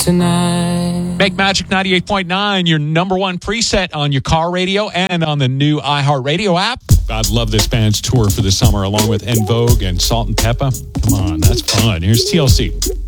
tonight. Make Magic 98.9 your number one preset on your car radio and on the new iHeartRadio app. I love this band's tour for the summer, along with En Vogue and Salt and Peppa. Come on, that's fun. Here's TLC.